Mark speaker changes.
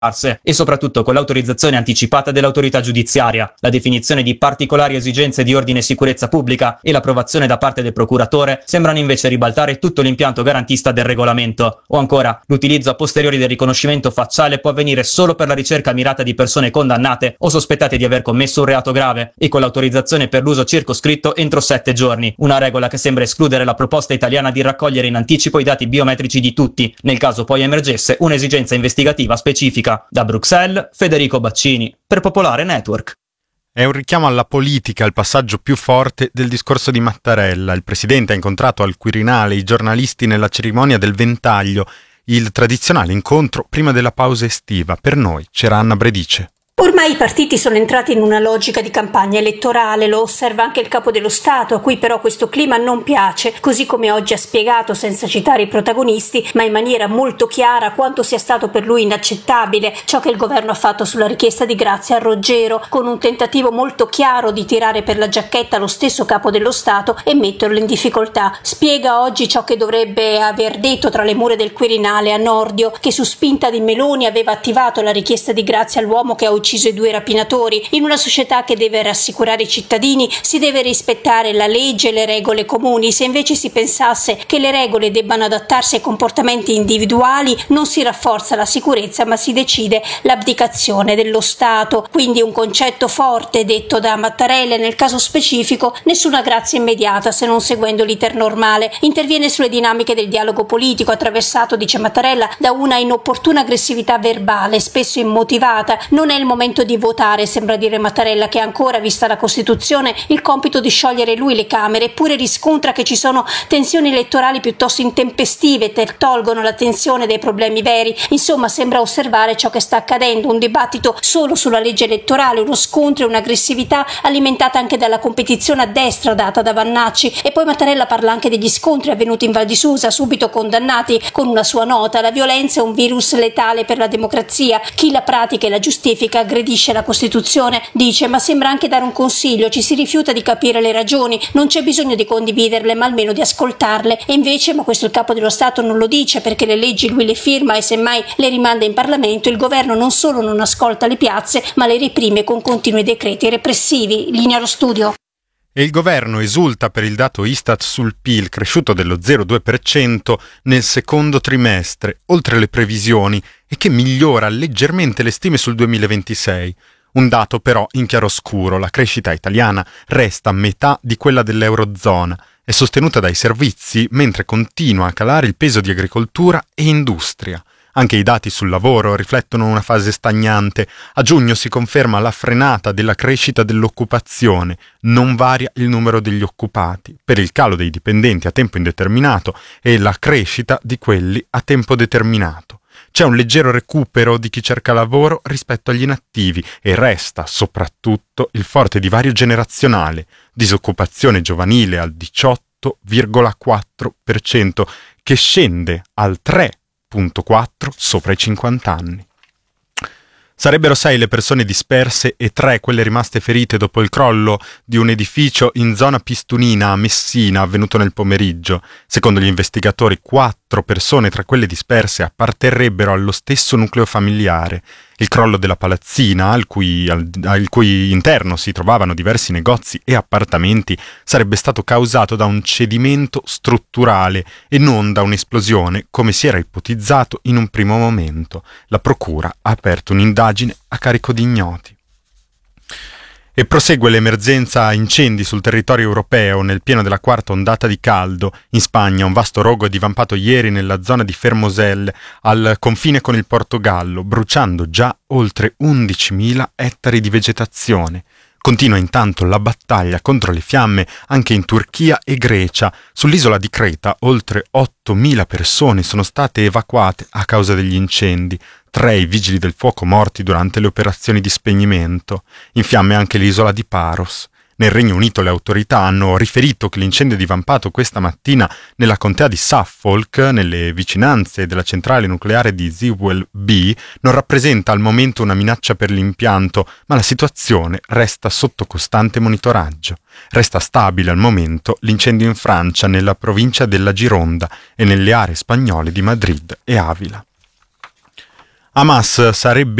Speaker 1: e soprattutto con l'autorizzazione anticipata dell'autorità giudiziaria, la definizione di particolari esigenze di ordine e sicurezza pubblica e l'approvazione da parte del procuratore sembrano invece ribaltare tutto l'impianto garantista del regolamento. O ancora, l'utilizzo a posteriori del riconoscimento facciale può avvenire solo per la ricerca mirata di persone condannate o sospettate di aver commesso un reato grave e con l'autorizzazione per l'uso circoscritto entro 7 giorni, una regola che sembra escludere la proposta italiana di raccogliere in anticipo i dati biometrici di tutti, nel caso poi emergesse un'esigenza investigativa specifica. Da Bruxelles, Federico Baccini, per Popolare Network.
Speaker 2: È un richiamo alla politica, il passaggio più forte del discorso di Mattarella. Il presidente ha incontrato al Quirinale i giornalisti nella cerimonia del Ventaglio, il tradizionale incontro prima della pausa estiva. Per noi c'era Anna Bredice.
Speaker 3: Ormai i partiti sono entrati in una logica di campagna elettorale, lo osserva anche il capo dello Stato, a cui però questo clima non piace, così come oggi ha spiegato, senza citare i protagonisti, ma in maniera molto chiara, quanto sia stato per lui inaccettabile ciò che il governo ha fatto sulla richiesta di grazia a Roggero, con un tentativo molto chiaro di tirare per la giacchetta lo stesso capo dello Stato e metterlo in difficoltà. Spiega oggi ciò che dovrebbe aver detto tra le mura del Quirinale a Nordio, che su spinta di Meloni aveva attivato la richiesta di grazia all'uomo che ha ucciso i 2 rapinatori. In una società che deve rassicurare i cittadini si deve rispettare la legge e le regole comuni. Se invece si pensasse che le regole debbano adattarsi ai comportamenti individuali, non si rafforza la sicurezza ma si decide l'abdicazione dello Stato. Quindi un concetto forte detto da Mattarella, e nel caso specifico nessuna grazia immediata se non seguendo l'iter normale. Interviene sulle dinamiche del dialogo politico attraversato, dice Mattarella, da una inopportuna aggressività verbale, spesso immotivata. Non è il momento di votare, sembra dire Mattarella, che ha ancora, vista la Costituzione, il compito di sciogliere lui le Camere, eppure riscontra che ci sono tensioni elettorali piuttosto intempestive che tolgono l'attenzione dai problemi veri. Insomma, sembra osservare ciò che sta accadendo, un dibattito solo sulla legge elettorale, uno scontro e un'aggressività alimentata anche dalla competizione a destra data da Vannacci. E poi Mattarella parla anche degli scontri avvenuti in Val di Susa, subito condannati con una sua nota: la violenza è un virus letale per la democrazia, chi la pratica e la giustifica aggredisce la Costituzione, dice, ma sembra anche dare un consiglio: ci si rifiuta di capire le ragioni, non c'è bisogno di condividerle ma almeno di ascoltarle. E invece, ma questo il capo dello Stato non lo dice, perché le leggi lui le firma e semmai le rimanda in Parlamento, il governo non solo non ascolta le piazze ma le reprime con continui decreti repressivi. Linea allo studio.
Speaker 2: E il governo esulta per il dato Istat sul PIL, cresciuto dello 0,2% nel secondo trimestre, oltre le previsioni, e che migliora leggermente le stime sul 2026. Un dato però in chiaroscuro: la crescita italiana resta a metà di quella dell'Eurozona, è sostenuta dai servizi, mentre continua a calare il peso di agricoltura e industria. Anche i dati sul lavoro riflettono una fase stagnante. A giugno si conferma la frenata della crescita dell'occupazione, non varia il numero degli occupati, per il calo dei dipendenti a tempo indeterminato e la crescita di quelli a tempo determinato. C'è un leggero recupero di chi cerca lavoro rispetto agli inattivi e resta soprattutto il forte divario generazionale, disoccupazione giovanile al 18,4%, che scende al 3,4% sopra i 50 anni. Sarebbero 6 le persone disperse e 3 quelle rimaste ferite dopo il crollo di un edificio in zona Pistunina a Messina avvenuto nel pomeriggio. Secondo gli investigatori, 4 persone tra quelle disperse apparterrebbero allo stesso nucleo familiare. Il crollo della palazzina, al cui interno si trovavano diversi negozi e appartamenti, sarebbe stato causato da un cedimento strutturale e non da un'esplosione, come si era ipotizzato in un primo momento. La procura ha aperto un'indagine a carico di ignoti. E prosegue l'emergenza incendi sul territorio europeo nel pieno della quarta ondata di caldo. In Spagna un vasto rogo è divampato ieri nella zona di Fermoselle, al confine con il Portogallo, bruciando già oltre 11.000 ettari di vegetazione. Continua intanto la battaglia contro le fiamme anche in Turchia e Grecia. Sull'isola di Creta oltre 8.000 persone sono state evacuate a causa degli incendi. 3 i vigili del fuoco morti durante le operazioni di spegnimento. In fiamme anche l'isola di Paros. Nel Regno Unito le autorità hanno riferito che l'incendio divampato questa mattina nella contea di Suffolk, nelle vicinanze della centrale nucleare di Sewell B, non rappresenta al momento una minaccia per l'impianto, ma la situazione resta sotto costante monitoraggio. Resta stabile al momento l'incendio in Francia, nella provincia della Gironda e nelle aree spagnole di Madrid e Avila. Hamas sarebbe